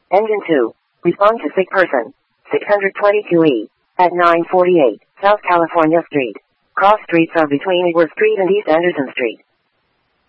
Engine 2. Respond to sick person. 622E. At 948 South California Street. Cross streets are between Ygor Street and East Anderson Street.